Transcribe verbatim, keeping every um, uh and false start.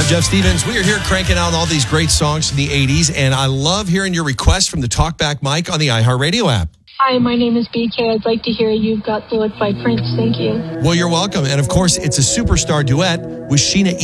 I'm Jeff Stevens. We are here cranking out all these great songs from the eighties, and I love hearing your requests from the Talkback mic on the iHeartRadio app. Hi, my name is B K. I'd like to hear You've Got the Look by Prince. Thank you. Well, you're welcome. And of course, it's a superstar duet with Sheena